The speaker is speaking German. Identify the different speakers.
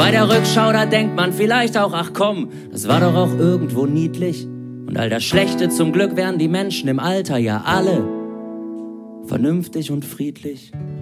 Speaker 1: Bei der Rückschau, da denkt man vielleicht auch, ach komm, das war doch auch irgendwo niedlich. Und all das Schlechte, zum Glück wären die Menschen im Alter ja alle vernünftig und friedlich.